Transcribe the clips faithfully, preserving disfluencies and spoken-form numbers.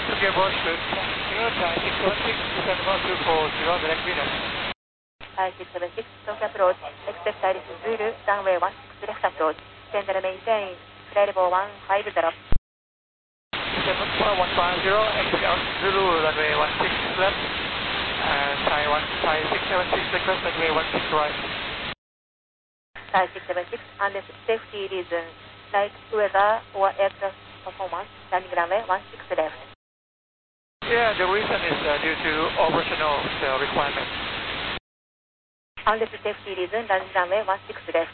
Tokyo Boston, Thai six seven six, descend one two four zero, direct Venus. Thai six seven six, Tokyo approach, expect Iris Zulu, runway one six left approach, send and maintain, flight level one five zero. seven four one five zero, exit Zulu, runway one six left, and Thai one, Thai six seven six, request runway one six right. Thai six seven six, unless safety reasons, like weather or aircraft performance, landing runway one six left. Yeah, the reason is uh, due to operational uh, requirement. Unless safety reason, landing runway one six left.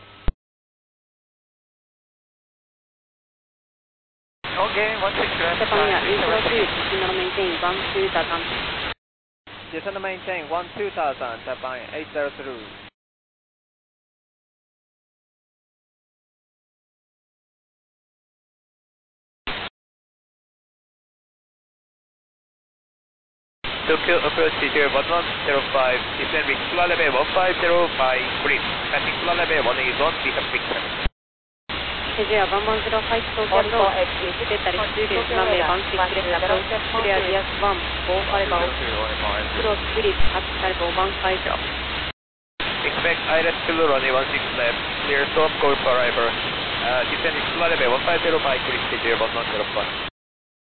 Okay, one six left. Japan Air, descend maintain one two thousand. Descend maintain one two thousand, Japan eight zero through. Tokyo approach T J one one zero five, descend with flight level one five zero by grid, landing flight level one eight one, we have big time. T J one one zero five, Tokyo approach, expect Iris Zulu, runway one six left approach, clear Vias one four five zero, cross grid at flight level one five zero. Expect Iris Zulu, runway one six left, clear stop, go for arrival. Uh, descend with flight level one five zero by grid, T J one one zero five.